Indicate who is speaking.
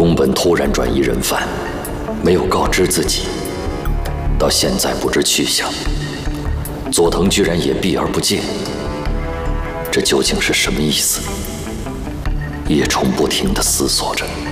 Speaker 1: 宫本突然转移人犯，没有告知自己，到现在不知去向。佐藤居然也避而不见，这究竟是什么意思？叶虫不停地思索着。